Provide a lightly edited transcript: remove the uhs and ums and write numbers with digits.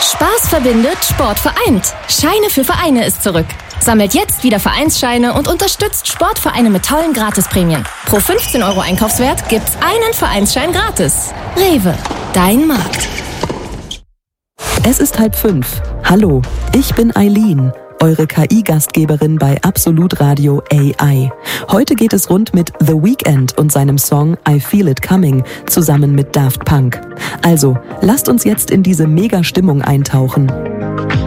Spaß verbindet, Sport vereint. Scheine für Vereine ist zurück. Sammelt jetzt wieder Vereinsscheine und unterstützt Sportvereine mit tollen Gratisprämien. Pro 15 € Einkaufswert gibt's einen Vereinsschein gratis. Rewe, dein Markt. Es ist 4:30. Hallo, ich bin Eileen, eure KI-Gastgeberin bei Absolut Radio AI. Heute geht es rund mit The Weeknd und seinem Song I Feel It Coming zusammen mit Daft Punk. Also, lasst uns jetzt in diese Mega-Stimmung eintauchen.